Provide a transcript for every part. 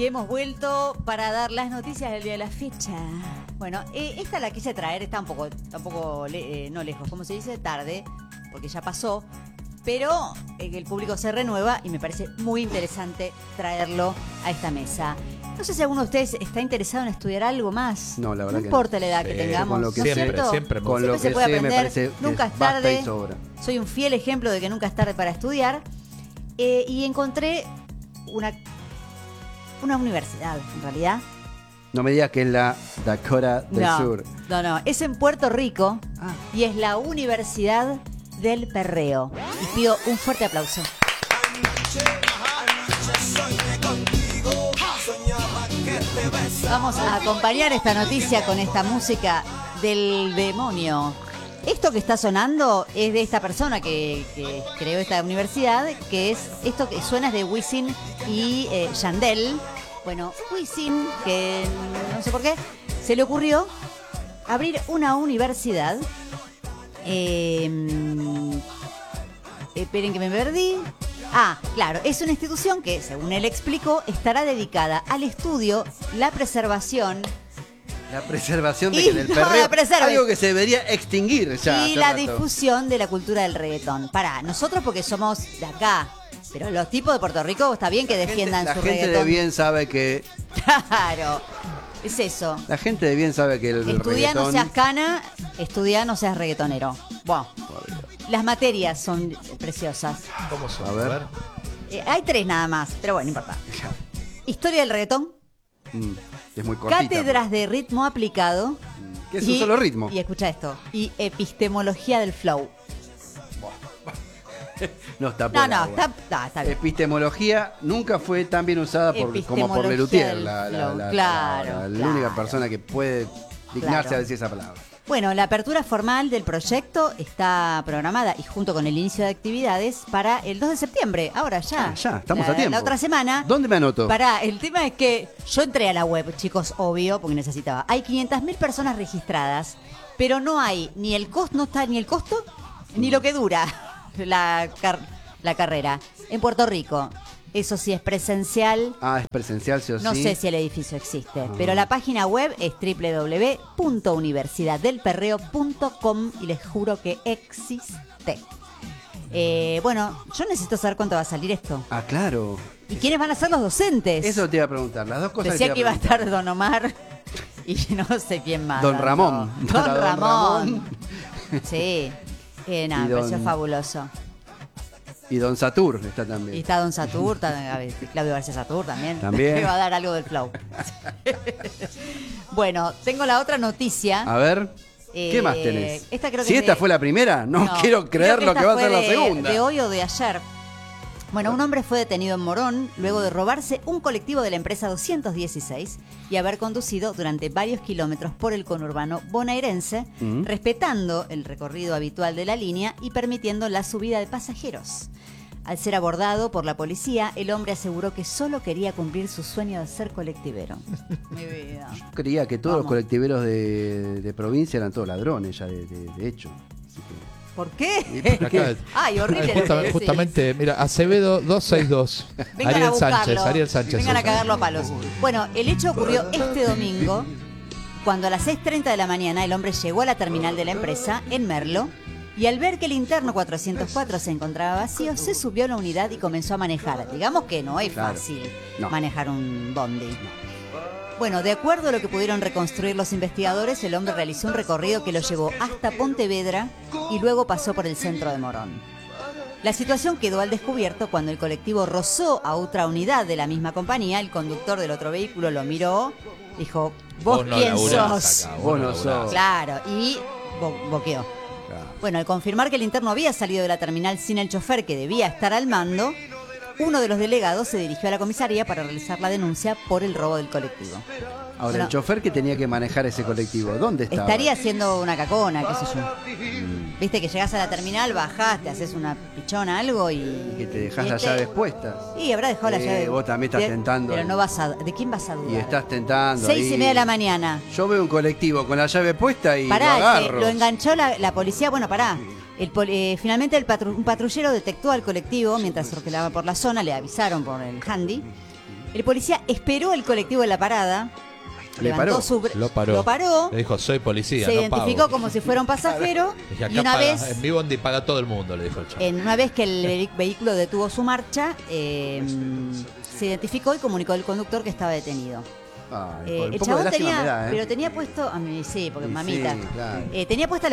Y hemos vuelto para dar las noticias del día de la fecha. Bueno, esta la quise traer, está un poco no lejos, ¿cómo se dice? Tarde, porque ya pasó. Pero el público se renueva y me parece muy interesante traerlo a esta mesa. No sé si alguno de ustedes está interesado en estudiar algo más. No, la verdad no importa la edad que tengamos. Con lo que siempre se puede aprender. Me parece nunca es basta tarde. y sobra. Soy un fiel ejemplo de que nunca es tarde para estudiar. Y encontré una universidad, en realidad. No me digas que es la Dakota del Sur. No, es en Puerto Rico y es la Universidad del Perreo. Y pido un fuerte aplauso. Vamos a acompañar esta noticia con esta música del demonio. Esto que está sonando es de esta persona que creó esta universidad, que es esto que suena es de Wisin y Yandel. Bueno, Wisin, que no sé por qué, se le ocurrió abrir una universidad. Esperen que me perdí. Claro, es una institución que, según él explicó, estará dedicada al estudio, la preservación del perreo, algo que se debería extinguir ya. Y la difusión de la cultura del reggaetón. Para nosotros porque somos de acá, pero los tipos de Puerto Rico está bien que defiendan su reggaetón. La gente de bien sabe que... Claro, es eso. La gente de bien sabe que el Estudia, reggaetón... no seas cana, estudia, no seas reggaetonero. Bueno, las materias son preciosas. ¿Cómo son? A ver. Hay 3 nada más, pero bueno, no importa. Historia del reggaetón. Es muy cortita. Cátedras de ritmo aplicado. Que es un solo ritmo. Y escucha esto. Y epistemología del flow. No, está por está bien. Epistemología nunca fue tan bien usada como por Lelutier, la única persona que puede dignarse a decir esa palabra. Bueno, la apertura formal del proyecto está programada y junto con el inicio de actividades para el 2 de septiembre. Ahora ya. Ya, estamos a tiempo. La otra semana. ¿Dónde me anoto? El tema es que yo entré a la web, chicos, obvio, porque necesitaba. Hay 500.000 personas registradas, pero no hay ni el costo, no está ni el costo, ni lo que dura la carrera. En Puerto Rico. Eso sí es presencial. Es presencial, sí o sí. No sé si el edificio existe, pero la página web es www.universidaddelperreo.com y les juro que existe. Bueno, yo necesito saber cuánto va a salir esto. Claro. ¿Y quiénes van a ser los docentes? Eso te iba a preguntar, las dos cosas. Decía que iba a estar Don Omar y no sé quién más. Don Ramón. Don Ramón. Sí. Me pareció fabuloso. Y Don Satur está también. Y está Don Satur, Claudio García Satur también. También. Va a dar algo del flow. Bueno, tengo la otra noticia. A ver, ¿qué más tenés? Esta creo que si esta fue la primera, no quiero creer lo que va a ser la segunda. De hoy o de ayer. Bueno, un hombre fue detenido en Morón luego de robarse un colectivo de la empresa 216 y haber conducido durante varios kilómetros por el conurbano bonaerense, respetando el recorrido habitual de la línea y permitiendo la subida de pasajeros. Al ser abordado por la policía, el hombre aseguró que solo quería cumplir su sueño de ser colectivero. Mi vida. Yo creía que todos los colectiveros de provincia eran todos ladrones ya de hecho. Así que... ¿Por qué? Ay, horrible. Justamente, mira, Acevedo 262. Ariel Sánchez. Vengan a cagarlo a palos. Bueno, el hecho ocurrió este domingo, cuando a las 6:30 de la mañana el hombre llegó a la terminal de la empresa en Merlo y al ver que el interno 404 se encontraba vacío, se subió a la unidad y comenzó a manejar. Digamos que no es fácil manejar un bondi. Bueno, de acuerdo a lo que pudieron reconstruir los investigadores, el hombre realizó un recorrido que lo llevó hasta Pontevedra y luego pasó por el centro de Morón. La situación quedó al descubierto cuando el colectivo rozó a otra unidad de la misma compañía. El conductor del otro vehículo lo miró, dijo, ¿vos quién sos? Vos no sos. Claro, y boqueó. Bueno, al confirmar que el interno había salido de la terminal sin el chofer que debía estar al mando, uno de los delegados se dirigió a la comisaría para realizar la denuncia por el robo del colectivo. Ahora, el chofer que tenía que manejar ese colectivo, ¿dónde estaba? Estaría haciendo una cacona, qué sé yo. Viste que llegás a la terminal, bajás, te haces una pichona, algo y que te dejás las llaves puestas. Y habrá dejado las llaves. Vos también estás tentando. Pero no vas a... ¿De quién vas a dudar? Y estás tentando. 6:30 de la mañana. Yo veo un colectivo con la llave puesta y pará, lo agarro. Lo enganchó la policía. Bueno, pará. Finalmente un patrullero detectó al colectivo mientras circulaba por la zona, le avisaron por el handy El policía esperó el colectivo en la parada. Lo paró. Le dijo, soy policía, se no identificó pago. como si fuera un pasajero. Y una vez, en mi bondi paga todo el mundo, le dijo el chavo. Una vez que el vehículo detuvo su marcha, se identificó y comunicó al conductor que estaba detenido. El chabón tenía, pero tenía puesto, a mí sí, porque mamita, claro. Tenía puesta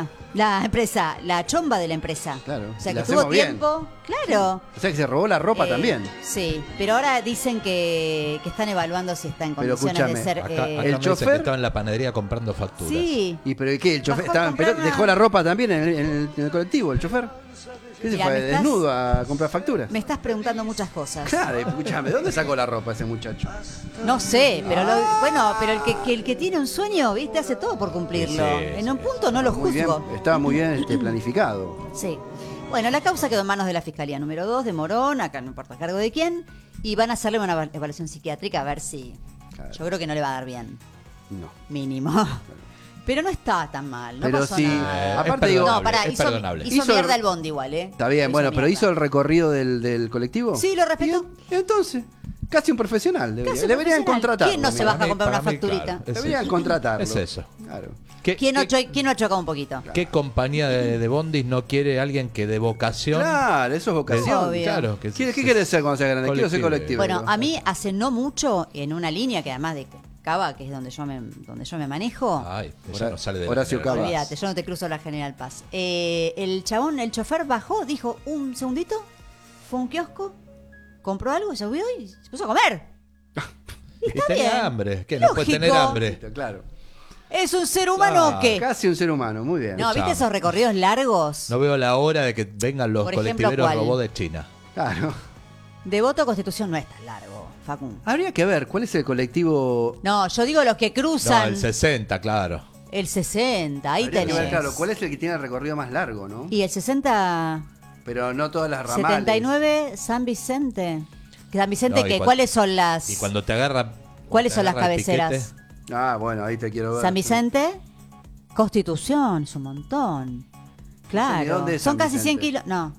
la chomba de la empresa. Claro. O sea que tuvo tiempo, claro. O sea que se robó la ropa también. Sí, pero ahora dicen que están evaluando si está en condiciones de ser. Acá el chofer que estaba en la panadería comprando facturas. Sí. ¿Y pero qué? ¿El chofer dejó la ropa también en el colectivo, el chofer? ¿Qué se fue desnudo a comprar facturas? Me estás preguntando muchas cosas. Claro, escúchame, ¿de dónde sacó la ropa ese muchacho? No sé, pero pero el que tiene un sueño, viste, hace todo por cumplirlo. Sí, en un punto no lo juzgo. Bien, estaba muy bien planificado. Sí. Bueno, la causa quedó en manos de la Fiscalía número 2 de Morón, acá no importa a cargo de quién, y van a hacerle una evaluación psiquiátrica a ver si... Claro. Yo creo que no le va a dar bien. No. Mínimo. Pero no está tan mal, no pero pasó sí, nada. Aparte digo, no, pará, es perdonable. hizo mierda el bondi igual, Está bien, bueno, pero hizo el recorrido del colectivo. Sí, lo respetó. Y entonces, casi un profesional. Deberían contratarlo. ¿Quién no se baja a comprar una facturita? Claro, deberían contratarlo. Es eso. Claro. ¿Quién no ha chocado un poquito? ¿Qué compañía de bondis no quiere alguien que de vocación? Claro, eso es vocación. Obvio. Claro, ¿Qué quieres ser cuando seas grande? Quiero ser colectivo. Bueno, a mí hace no mucho, en una línea que además de Cava, que es donde yo me manejo. Ay, ella no sale de Horacio Cava. Olvídate, yo no te cruzo la General Paz. El chofer bajó, dijo un segundito, fue a un kiosco, compró algo, se subió y se puso a comer. Y está tenía bien. hambre, que no puede tener hambre. Claro. ¿Es un ser humano o qué? Casi un ser humano, muy bien. No, ¿viste esos recorridos largos? No veo la hora de que vengan los colectiveros robots de China. Claro. Devoto a Constitución no es tan largo, Facundo. Habría que ver cuál es el colectivo. No, yo digo los que cruzan. No, el 60, claro. El 60, ahí Habría tenés. que ver, claro, cuál es el que tiene el recorrido más largo, ¿no? Y el 60... Pero no todas las ramales. 79, San Vicente. San Vicente, No, ¿cuáles son las...? Y cuando te agarra... ¿Cuáles son las cabeceras? Bueno, ahí te quiero ver. San Vicente, Constitución, es un montón. Claro. ¿Dónde es Son San casi 100 Vicente? kilos. No.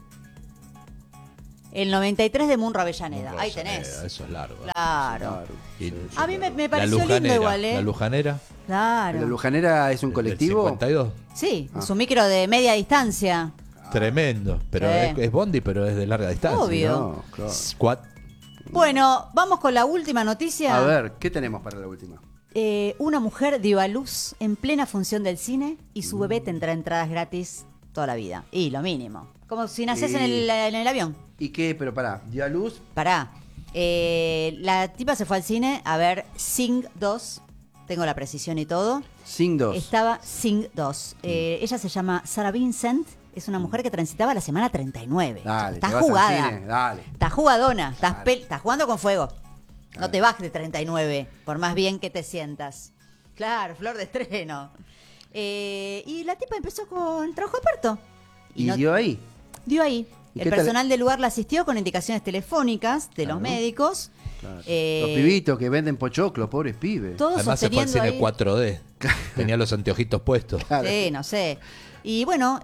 El 93 de Munro Avellaneda. Ahí tenés. Eso es largo. Claro. Y A mí me pareció lindo igual, ¿eh? La Lujanera. Claro. ¿La Lujanera es un colectivo? ¿El 52? Sí, es un micro de media distancia. Tremendo. Pero es bondi, pero es de larga distancia. Obvio. No, claro. Bueno, vamos con la última noticia. A ver, ¿qué tenemos para la última? Una mujer dio a luz en plena función del cine y su bebé tendrá entradas gratis toda la vida. Y lo mínimo. Como si naces en el avión. ¿Y qué? Pero pará, dio a luz. Pará. La tipa se fue al cine a ver Sing 2. Tengo la precisión y todo. Sing 2. Estaba Sing 2. Ella se llama Sarah Vincent. Es una mujer que transitaba la semana 39. Dale, Está te vas al jugada. cine, dale. Está jugadona. Estás jugando con fuego. No te bajes de 39, por más bien que te sientas. Claro, flor de estreno. Y la tipa empezó con trabajo de parto. ¿Y dio ahí? Dio ahí. ¿Y El qué personal del lugar la asistió con indicaciones telefónicas de los médicos. Claro. Los pibitos que venden pochoclos, pobres pibes. Todos Además se fue al sosteniendo cine ahí. 4D. Tenía los anteojitos puestos. Claro. Sí, no sé. Y bueno,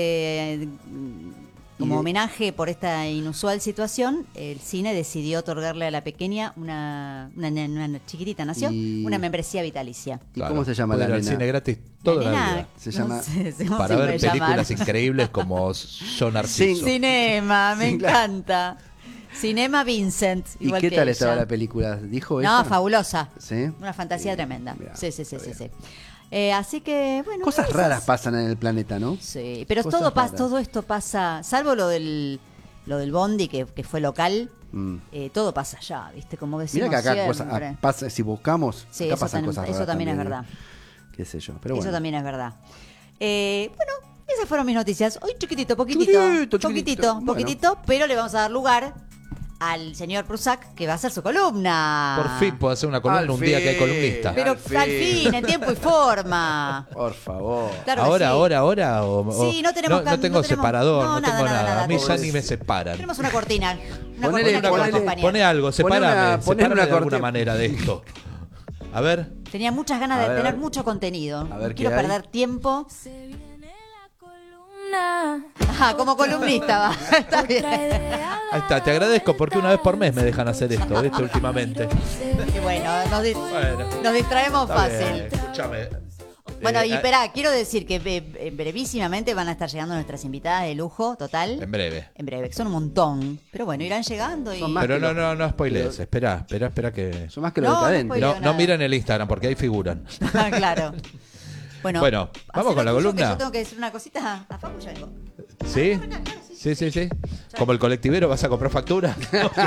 como homenaje por esta inusual situación, el cine decidió otorgarle a la pequeña una chiquitita, nació, una membresía vitalicia. ¿Y cómo se llama Puede la ir al nena? cine gratis toda la vida. Se llama Para ver películas increíbles como Yo Narciso. Cinema, me Sí, claro. encanta. Cinema Vincent. ¿Y Igual qué que tal ella. estaba la película? ¿Dijo No, ella? fabulosa. ¿Sí? Una fantasía tremenda. Mirá, Sí. está bien. Así que, bueno. Cosas esas- raras pasan en el planeta, ¿no? Sí, pero Cosas raras. todo esto pasa, salvo lo del bondi que fue local, todo pasa allá, ¿viste? Como decimos Mira que acá siempre. pasa, si buscamos, Sí, acá eso, pasan cosas raras. eso también es verdad. Qué sé yo, pero Eso bueno. también es verdad. Bueno, esas fueron mis noticias. Hoy chiquitito, poquitito, Chiquitito. pero le vamos a dar lugar al señor Prusak, que va a hacer su columna. Por fin puedo hacer una columna Al un día que hay fin. columnista. Pero Al al fin. fin, en tiempo y forma. Por favor. Claro que Ahora. Sí, no tenemos no tengo separador, no tengo nada. A mí ya Todos. ni me separan. Tenemos una cortina. Una Ponele- cortina que va a ponele- acompañar. Pone algo, sepárame ponele una de alguna corte- manera de esto. A ver. Tenía muchas ganas A de ver, tener a ver. mucho contenido. A ver, No quiero ¿qué hay? perder tiempo. Se viene la columna. Como columnista va. Está bien. Otra idea Ahí está, te agradezco porque una vez por mes me dejan hacer esto, ¿viste? Últimamente. Y bueno, nos distraemos fácil. Escúchame. Bueno, y espera, quiero decir que brevísimamente van a estar llegando nuestras invitadas de lujo, total. En breve. En breve, que son un montón. Pero bueno, irán llegando y... Pero no spoilees. Espera que... Son más que los decadentes. No miren el Instagram porque ahí figuran. Claro. Bueno, vamos con la columna. Que yo tengo que decir una cosita a Facu, ya vengo. ¿Sí? Sí. Como el colectivero, ¿vas a comprar factura?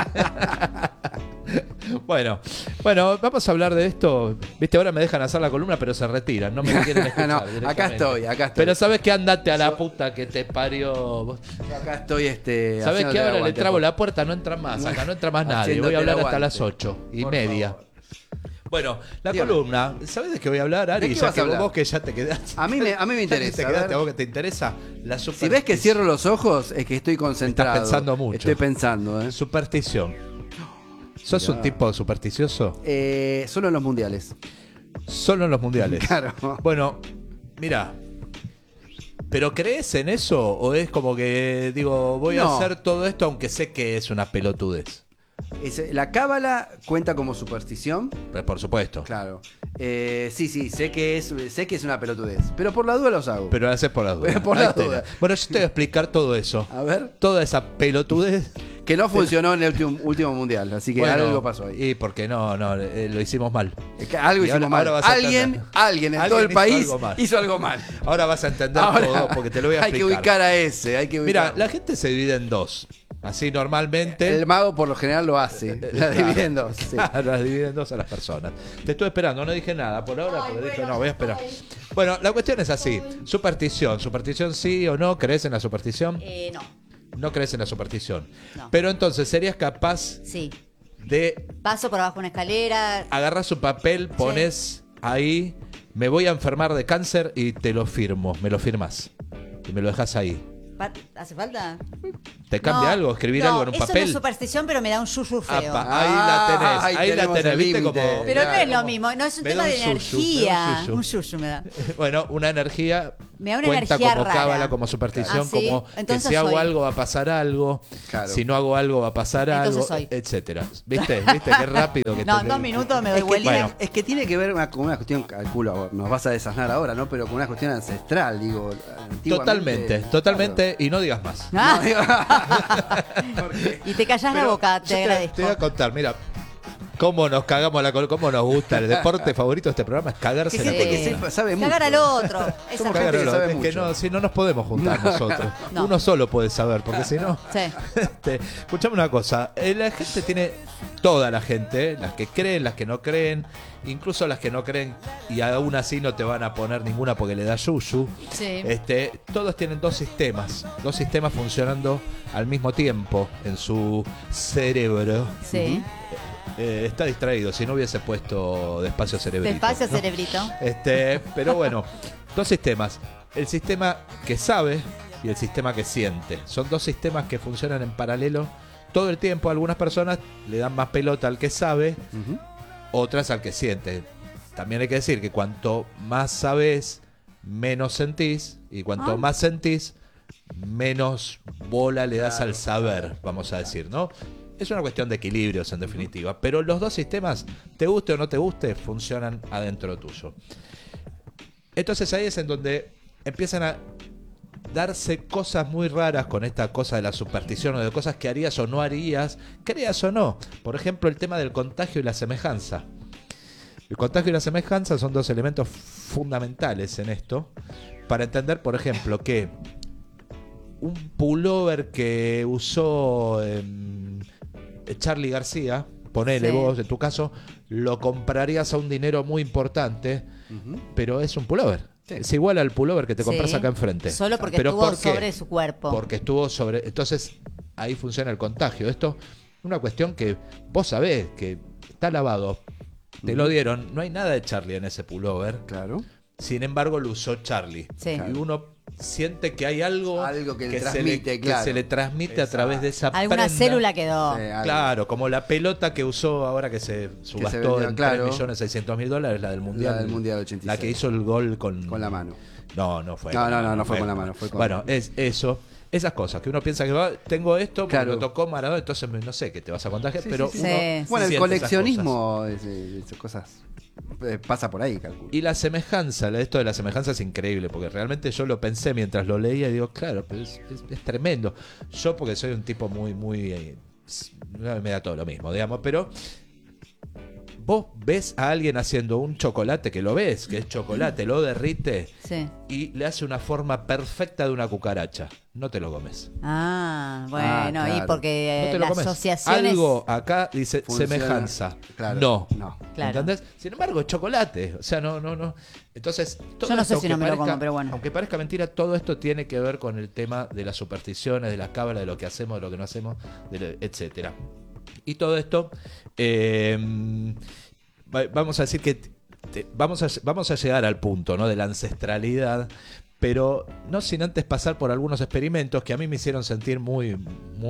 Bueno, vamos a hablar de esto. Viste, ahora me dejan hacer la columna, pero se retiran, no me quieren escuchar. No, acá estoy. Pero ¿sabes qué? Andate a la puta que te parió. Acá estoy, ¿Sabes qué? Ahora le trabo la puerta, no entra más, acá no entra más nadie. Voy a hablar hasta las 8:30. Bueno, la columna, ¿sabes de qué voy a hablar, Ari? Ya que vos que ya te quedaste. A mí me interesa. ¿Te quedaste a vos que te interesa? Si ves que cierro los ojos, es que estoy concentrado. Estás pensando mucho. Estoy pensando, Superstición. ¿Sos un tipo supersticioso? Solo en los mundiales. Solo en los mundiales. Claro. Bueno, mira. ¿Pero crees en eso? ¿O es como que digo, voy a hacer todo esto aunque sé que es una pelotudez? La cábala cuenta como superstición. Pues por supuesto. Claro. Sí, sé que es una pelotudez. Pero por la duda los hago. Pero lo haces por la duda. Por la duda. Bueno, yo te voy a explicar todo eso. A ver. Toda esa pelotudez. Que no funcionó en el último mundial. Así que algo pasó ahí. Y porque no, lo hicimos mal. Algo hicimos mal. Alguien en todo el país hizo algo mal. Ahora vas a entender todo porque te lo voy a explicar. Hay que ubicar a ese. Mira, la gente se divide en dos. Así normalmente. El mago por lo general lo hace. La divide en dos. Sí. Las divide en dos a las personas. Te estoy esperando, no dije nada por ahora, porque dije no, voy a esperar. Bueno, la cuestión es así. Superstición sí o no, ¿crees en la superstición? No. No crees en la superstición. No. Pero entonces, ¿serías capaz de... Paso por abajo una escalera. Agarras un papel, pones ahí, me voy a enfermar de cáncer y te lo firmo, me lo firmas. Y me lo dejas ahí. ¿Hace falta? ¿Te cambia algo? ¿Escribir algo en un papel? Eso no es superstición, pero me da un yuyu feo. Ahí la tenés, ¿viste? Como, pero no es lo mismo, no es un tema de energía. Un yuyu me da. Bueno, una energía. Me da una cuenta energía como rara. Cábala, como superstición, ¿sí? como Entonces que si hago algo va a pasar algo, si no hago algo va a pasar algo, etcétera. ¿Viste qué rápido que en 2 minutos me doy vuelta. Bueno, es que tiene que ver con una cuestión, calculo, nos vas a desasnar ahora, ¿no? Pero con una cuestión ancestral, digo. Totalmente, y no digas más. Y te callás la boca, te agradezco. Te voy a contar, mira. Cómo nos cagamos cómo nos gusta. El deporte favorito de este programa es cagarse la columna. Que sabe mucho. Cagar al otro. Somos gente que sabe mucho. Es que si no nos podemos juntar nosotros. No. Uno solo puede saber, porque si no. Sí. Escuchame una cosa. La gente tiene. Toda la gente, las que creen, las que no creen, incluso las que no creen y aún así no te van a poner ninguna porque le da yuyu. Sí. Todos tienen dos sistemas funcionando al mismo tiempo en su cerebro. Sí. Está distraído, si no hubiese puesto despacio cerebrito. Despacio, ¿no? cerebrito. Pero bueno, dos sistemas. El sistema que sabe y el sistema que siente. Son dos sistemas que funcionan en paralelo todo el tiempo. Algunas personas le dan más pelota al que sabe, otras al que siente. También hay que decir que cuanto más sabes, menos sentís. Y cuanto más sentís, menos bola le das al saber, vamos a decir, ¿no? Es una cuestión de equilibrios, en definitiva. Pero los dos sistemas, te guste o no te guste, funcionan adentro tuyo. Entonces ahí es en donde empiezan a darse cosas muy raras con esta cosa de la superstición o de cosas que harías o no harías, creas o no. Por ejemplo, el tema del contagio y la semejanza. El contagio y la semejanza son dos elementos fundamentales en esto. Para entender, por ejemplo, que un pullover que usó Charly García, ponele vos, en tu caso, lo comprarías a un dinero muy importante, pero es un pullover. Sí. Es igual al pullover que te compras acá enfrente. Solo porque estuvo sobre su cuerpo. Porque estuvo sobre... Entonces, ahí funciona el contagio. Esto es una cuestión que vos sabés que está lavado. Te lo dieron. No hay nada de Charly en ese pullover. Claro. Sin embargo, lo usó Charly. Sí. Y uno siente que hay algo que le transmite, que se le transmite a través de esa alguna prenda. Célula quedó. Sí, claro, como la pelota que usó ahora que se subastó en $3.600.000, la del Mundial. La del Mundial 86. La que hizo el gol con la mano. No fue. No fue con la mano. Fue con bueno, es eso. Esas cosas que uno piensa que tengo esto porque Claro. lo tocó Maradona, entonces no sé qué te vas a contagiar, Sí, pero sí, uno sí. Bueno, el siente coleccionismo, esas cosas, pasa por ahí, calculo. y la semejanza, esto de la semejanza es increíble, porque realmente yo lo pensé mientras lo leía y digo, claro, pero es tremendo. Yo porque soy un tipo muy me da todo lo mismo, digamos, pero vos ves a alguien haciendo un chocolate, que lo ves, que es chocolate, lo derrite Sí. y le hace una forma perfecta de una cucaracha. No te lo comes. Bueno, claro. y porque No te lo la comes. asociación Algo acá dice Funciona. semejanza. Claro. No. Claro. ¿Entendés? Sin embargo, es chocolate. O sea, no. Entonces, todo Yo no sé esto, si no aunque me lo como, pero bueno. Aunque parezca mentira, todo esto tiene que ver con el tema de las supersticiones, de las cábalas, de lo que hacemos, de lo que no hacemos, etcétera. Y todo esto, vamos a decir que vamos a llegar al punto, ¿no?, de la ancestralidad, pero no sin antes pasar por algunos experimentos que a mí me hicieron sentir muy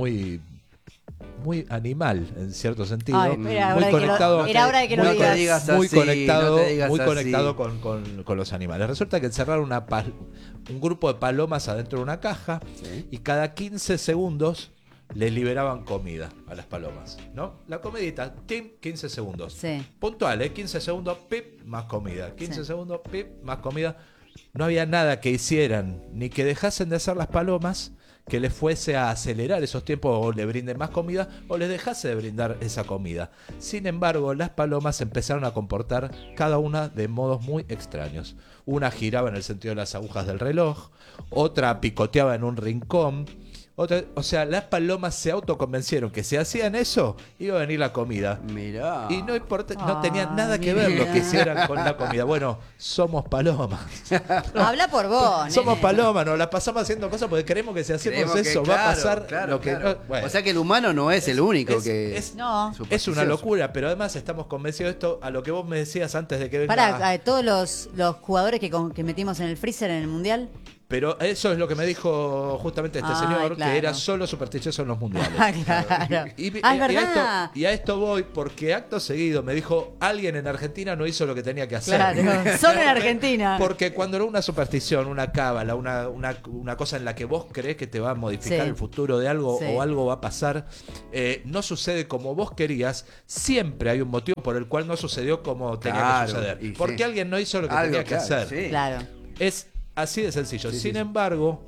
animal en cierto sentido. Ay, era hora muy de que lo- conectado, era hora de que lo no te digas. digas muy así, conectado, no te digas muy así. conectado con los animales. Resulta que encerraron un grupo de palomas adentro de una caja Sí. y cada 15 segundos les liberaban comida a las palomas, ¿no? La comidita, 15 segundos. Sí. Puntual, 15 segundos, pip, más comida. 15 Sí. segundos, pip, más comida. No había nada que hicieran, ni que dejasen de hacer las palomas, que les fuese a acelerar esos tiempos o le brinden más comida o les dejase de brindar esa comida. Sin embargo, las palomas empezaron a comportar cada una de modos muy extraños. Una giraba en el sentido de las agujas del reloj, otra picoteaba en un rincón. O sea, las palomas se autoconvencieron que si hacían eso, iba a venir la comida. Mirá. Y no importa, no tenía Ah, nada que ver lo mira. que hicieran con la comida. Bueno, somos palomas. Habla por vos. Somos nene. palomas, nos la pasamos haciendo cosas porque creemos que si hacemos Creemos que, eso va a claro, pasar claro, lo que claro. no. Bueno, O sea que el humano no es el único es- que... es- No. es una supersticioso. locura, pero además estamos convencidos de esto, a lo que vos me decías antes de que venga. Para todos los jugadores que metimos en el freezer en el mundial. Pero eso es lo que me dijo justamente este Ay, señor, claro. que era solo supersticioso en los mundiales. Claro. Y, Es a verdad. y a esto voy porque acto seguido me dijo, alguien en Argentina no hizo lo que tenía que hacer. Claro. Solo en Argentina. Porque cuando era una superstición, una cábala, una cosa en la que vos crees que te va a modificar Sí. el futuro de algo Sí. o algo va a pasar, no sucede como vos querías, siempre hay un motivo por el cual no sucedió como tenía Claro, que suceder. y Porque sí. alguien no hizo lo que Algo, tenía que claro, hacer. sí. Claro. Es así de sencillo. Sí, sin sí. embargo,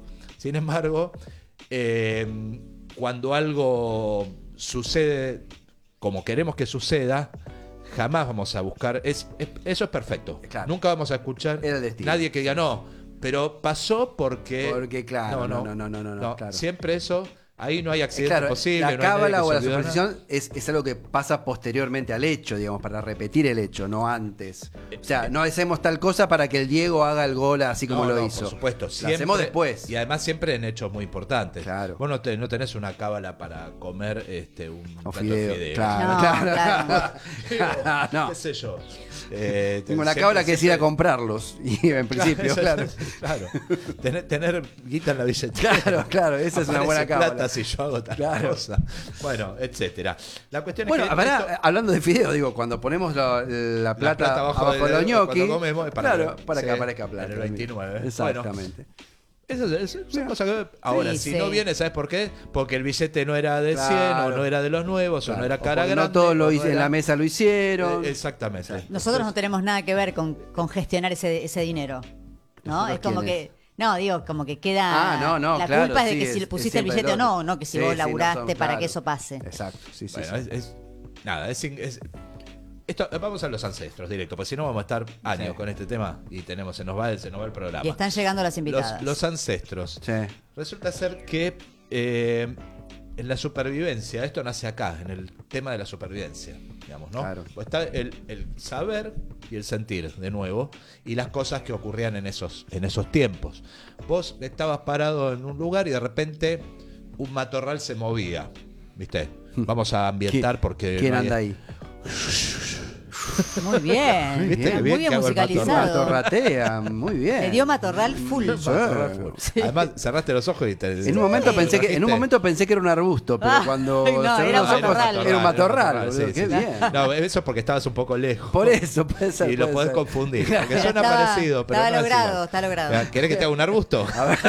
cuando algo sucede como queremos que suceda, jamás vamos a buscar. Eso es perfecto. Claro. Nunca vamos a escuchar Era el destino. nadie que diga no. Pero pasó porque. Porque, claro, no, claro. Siempre eso. Ahí no hay accidente Claro, posible. la no hay nadie cábala que o se la olvidó de nada. superstición es algo que pasa posteriormente al hecho, digamos, para repetir el hecho, no antes. O sea, no hacemos tal cosa para que el Diego haga el gol así como No, lo no, hizo. por supuesto. Lo Siempre, hacemos después. Y además siempre en hechos muy importantes. Claro. Vos no tenés una cábala para comer un O plato fideo, de fideos. claro, No, claro. Digo, No. qué sé yo. Tengo la cábala que es ir a comprarlos. Y en principio, claro. Claro. Tener guita en la billetera. Claro, esa es una buena Aparece plata cábala. si yo hago tal Claro. cosa. Bueno, etcétera. La cuestión Bueno, es que pará, esto- hablando de fideo, digo, cuando ponemos la plata abajo de los cuando ñoquis, comemos, es claro, que- para que sí, aparezca plata. en el 29. Exactamente. Eso son cosas que ahora, Sí, si sí. no viene, ¿sabes por qué? Porque el billete no era de 100 Claro. o no era de los nuevos o no era cara porque grande. no todos o no en era- la mesa lo hicieron. Exactamente. Nosotros no tenemos nada que ver con gestionar ese dinero. ¿No? ¿Nosotros Es como quiénes? que. No, digo, como que queda. No, la claro, culpa es de sí, que si es pusiste el siempre billete o el otro. no, no que si Sí, vos sí, no laburaste son- para claro. que eso pase. Exacto, sí, sí. Bueno, sí. nada, esto, vamos a los ancestros directo, porque si no vamos a estar años Sí. con este tema y se nos va el programa. Y están llegando las invitadas. Los ancestros. Sí. Resulta ser que en la supervivencia, esto nace acá, en el tema de la supervivencia, digamos, ¿no? Claro. Pues está el saber y el sentir, de nuevo, y las cosas que ocurrían en esos tiempos. Vos estabas parado en un lugar y de repente un matorral se movía, ¿viste? Vamos a ambientar porque... ¿Quién no hay- anda ahí? Muy bien. ¿Viste? Muy bien musicalizado. Matorratea, muy bien. Le dio matorral full. Sí. Además, cerraste los ojos y te... En un momento pensé que era un arbusto, pero cuando cerré los ojos era un matorral. Sí, Qué bien. No, eso es porque estabas un poco lejos. Por eso puede ser. Y lo podés confundir. Porque Pero suena parecido, pero está no logrado, es está logrado. ¿Querés que te haga un arbusto?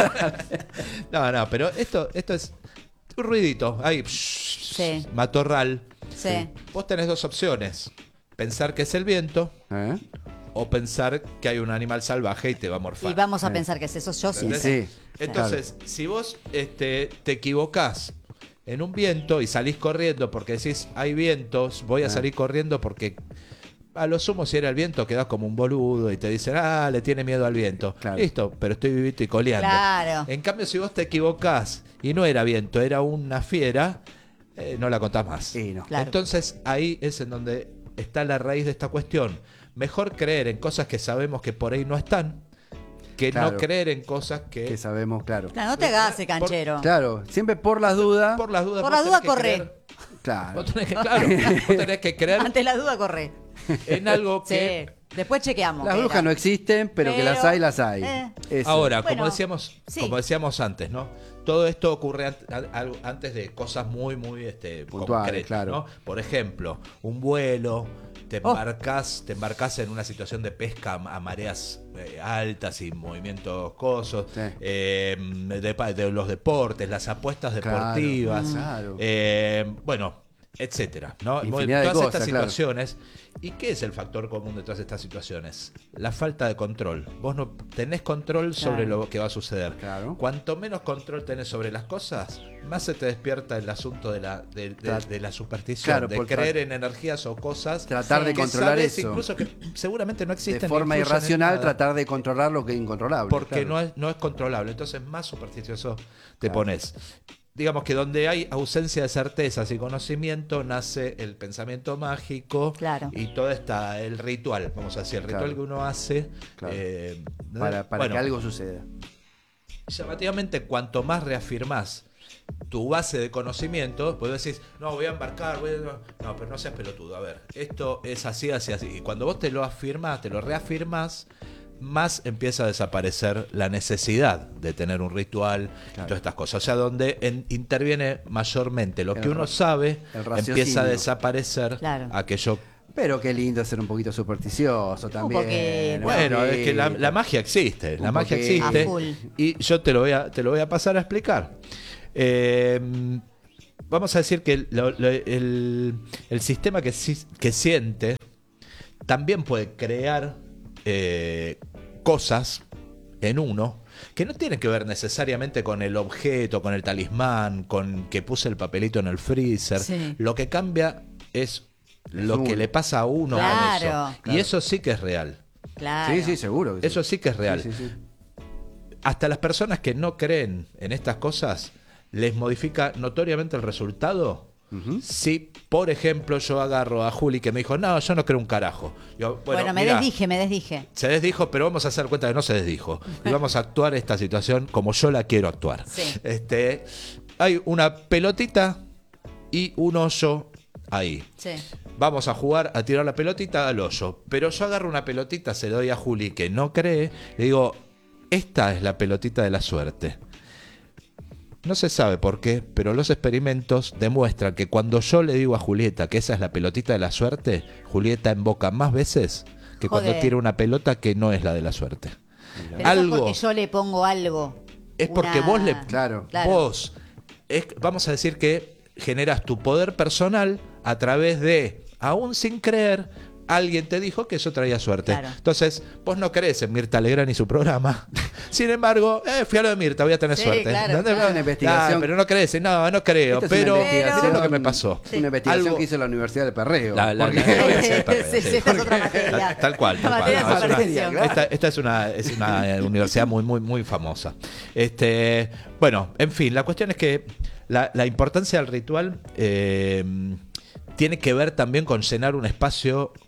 No, pero esto es un ruidito. Ahí, Sí. matorral. Sí. Vos tenés dos opciones. Pensar que es el viento o pensar que hay un animal salvaje y te va a morfar. Y vamos a pensar que es eso. Yo sí. Sí. Entonces, si vos te equivocás en un viento y salís corriendo porque decís, hay vientos, voy a salir corriendo porque a lo sumo si era el viento quedás como un boludo y te dicen, le tiene miedo al viento. Claro. Listo, pero estoy vivito y coleando. Claro. En cambio, si vos te equivocás y no era viento, era una fiera, no la contás más. Sí, no. Claro. Entonces, ahí es en donde está la raíz de esta cuestión. Mejor creer en cosas que sabemos que por ahí no están, que no creer en cosas que sabemos, claro. Claro, no te hagas ese canchero. Claro, siempre por las dudas. Por las dudas. Por la duda, corre. Claro. Vos tenés que creer Ante la duda, corre. en algo que... Sí. Después chequeamos. Las brujas no existen, pero que las hay, las hay. Eso. Ahora, Bueno, como decíamos antes, ¿no? Todo esto ocurre antes de cosas muy, muy puntuales, concretas, claro. ¿no? Por ejemplo, un vuelo, te embarcás en una situación de pesca a mareas altas y movimientos cosos, de los deportes, las apuestas deportivas, claro. Bueno, etcétera, ¿no? Infinidad de Todas cosas, estas situaciones. ¿Y qué es el factor común de todas estas situaciones? La falta de control. Vos no tenés control sobre lo que va a suceder. Claro. Cuanto menos control tenés sobre las cosas, más se te despierta el asunto de la superstición, de creer en energías o cosas. Tratar de controlar eso. Incluso que seguramente no existen. De forma irracional, tratar de controlar lo que es incontrolable. Porque no es controlable. Entonces, más supersticioso te pones. Digamos que donde hay ausencia de certezas y conocimiento nace el pensamiento mágico y todo el ritual, vamos a decir, el ritual que uno hace para que algo suceda. Llamativamente, cuanto más reafirmás tu base de conocimiento, pues decís, no, voy a embarcar, no, pero no seas pelotudo, a ver, esto es así, así, así. Y cuando vos te lo afirmás, te lo reafirmás, más empieza a desaparecer la necesidad de tener un ritual y todas estas cosas. O sea, donde interviene mayormente lo que uno sabe, empieza a desaparecer aquello. Pero qué lindo ser un poquito supersticioso también. Bueno, es que la magia existe. La magia existe. Y yo te lo voy a pasar a explicar. Vamos a decir que el sistema que siente también puede crear cosas en uno que no tienen que ver necesariamente con el objeto, con el talismán, con que puse el papelito en el freezer. Sí. Lo que cambia es lo que le pasa a uno con eso. Claro. Y eso sí que es real. Claro. Sí, seguro. Que eso sí que es real. Sí. Hasta las personas que no creen en estas cosas les modifica notoriamente el resultado. Si, por ejemplo, yo agarro a Juli que me dijo, no, yo no creo un carajo. Bueno, me desdije. Se desdijo, pero vamos a hacer cuenta que no se desdijo. Y vamos a actuar esta situación como yo la quiero actuar. Sí. Hay una pelotita y un hoyo ahí. Sí. Vamos a jugar a tirar la pelotita al hoyo. Pero yo agarro una pelotita, se la doy a Juli que no cree, le digo, esta es la pelotita de la suerte. No se sabe por qué, pero los experimentos demuestran que cuando yo le digo a Julieta que esa es la pelotita de la suerte, Julieta invoca más veces que cuando tira una pelota que no es la de la suerte. Pero eso es porque yo le pongo algo. Es porque vos le... Claro. Vos, vamos a decir que generas tu poder personal a través de, aún sin creer, alguien te dijo que eso traía suerte. Claro. Entonces, vos no crees en Mirta Legrand y su programa. Sin embargo, fui a lo de Mirta, voy a tener suerte. Claro. Es una investigación. Pero no crees, no creo. Pero es lo que me pasó. Es una investigación que hizo la Universidad de Perreo. La Universidad de Perreo. Esta es otra materia. Tal cual. Esta es una universidad muy, muy, muy famosa. Bueno, en fin, la cuestión es que la importancia del ritual tiene que ver también con llenar un espacio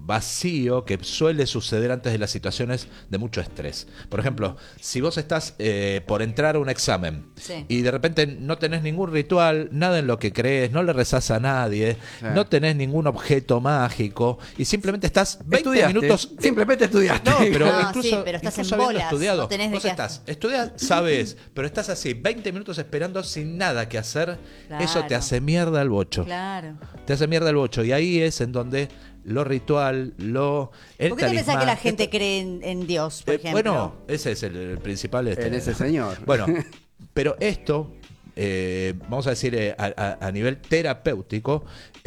vacío que suele suceder antes de las situaciones de mucho estrés. Por ejemplo, si vos estás por entrar a un examen y de repente no tenés ningún ritual, nada en lo que crees, no le rezás a nadie, no tenés ningún objeto mágico y simplemente estás 20 minutos... Simplemente estudiaste. No, pero incluso, pero estás incluso en bolas, estudiado, no tenés de vos qué estás, estudias, sabes, pero estás así 20 minutos esperando sin nada que hacer. Claro. Eso te hace mierda el bocho. Claro. Te hace mierda el bocho. Y ahí es en donde lo ritual, ¿Por qué te pensás que la gente cree en Dios, por ejemplo? Bueno, ese es el principal. En ese señor. Bueno, pero esto, vamos a decir, a nivel terapéutico,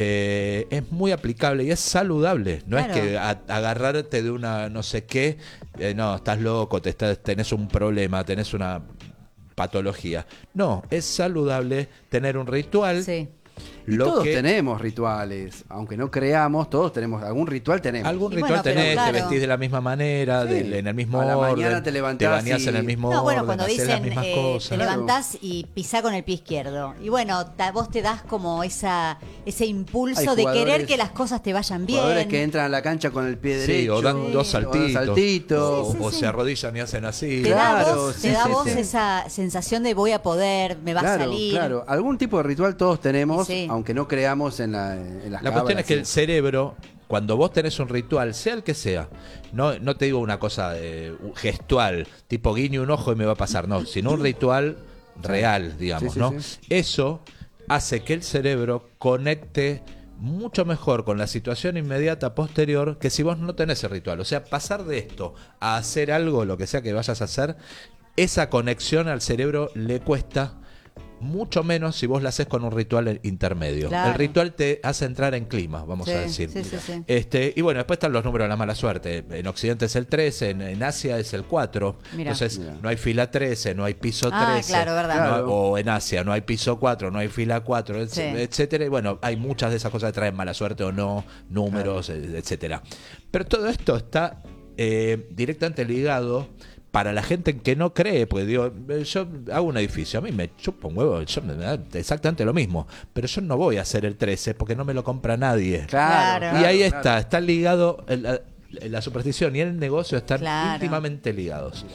es muy aplicable y es saludable. No Claro. es que agarrarte de una no sé qué, no, estás loco, tenés un problema, tenés una patología. No, es saludable tener un ritual. Sí. Todos tenemos rituales, aunque no creamos, todos tenemos, algún ritual tenemos. Algún Y ritual bueno, pero tenés, claro. te vestís de la misma manera, Sí. en el mismo A la orden, mañana te levantás bañás en el mismo No, bueno, orden, cuando hacés las dicen mismas cosas. te levantás y pisá con el pie izquierdo. Y bueno, vos te das como ese impulso Hay de querer jugadores- que las cosas te vayan bien. Jugadores que entran a la cancha con el pie derecho. Sí, o dan dos saltitos, o Sí. se arrodillan y hacen así. Te da Claro, vos, sí, te da sí, vos sí. esa sensación de voy a poder, me va a Claro, salir. claro. Algún tipo de ritual todos tenemos, Sí. aunque no creamos en las La cuestión es que el cábalas, cerebro, cuando vos tenés un ritual, sea el que sea, no te digo una cosa gestual, tipo guiño un ojo y me va a pasar, no, sino un ritual real, digamos, Sí, sí, ¿no? sí. Eso hace que el cerebro conecte mucho mejor con la situación inmediata posterior que si vos no tenés el ritual. O sea, pasar de esto a hacer algo, lo que sea que vayas a hacer, esa conexión al cerebro le cuesta mucho menos si vos la haces con un ritual intermedio. Claro. El ritual te hace entrar en clima, vamos a decir. Sí. Y bueno, después están los números de la mala suerte. En Occidente es el 13, en Asia es el 4. Mirá. Entonces, Mirá. no hay fila 13, no hay piso 13. Ah, claro, verdad. Claro. O en Asia no hay piso 4, no hay fila 4, Sí. etcétera. Y bueno, hay muchas de esas cosas que traen mala suerte o no, números, etcétera. Pero todo esto está directamente ligado para la gente que no cree, porque digo, yo hago un edificio, a mí me chupa un huevo, me da exactamente lo mismo, pero yo no voy a hacer el 13 porque no me lo compra nadie. Claro. Y ahí está ligado, la superstición y el negocio están Claro. íntimamente ligados.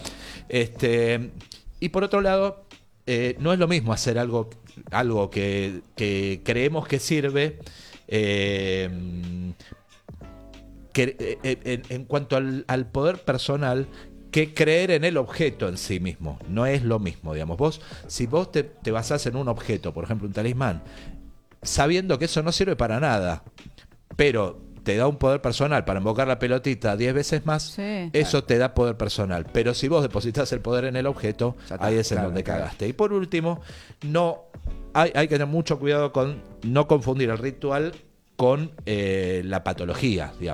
Y por otro lado, no es lo mismo hacer algo que creemos que sirve, en cuanto al poder personal, que creer en el objeto en sí mismo. No es lo mismo, digamos. Si vos te basás en un objeto, por ejemplo un talismán, sabiendo que eso no sirve para nada, pero te da un poder personal para invocar la pelotita 10 veces más, Sí. eso te da poder personal. Pero si vos depositas el poder en el objeto, Ya está, ahí es en claro, donde claro. cagaste. Y por último, hay que tener mucho cuidado con no confundir el ritual con la patología, digamos.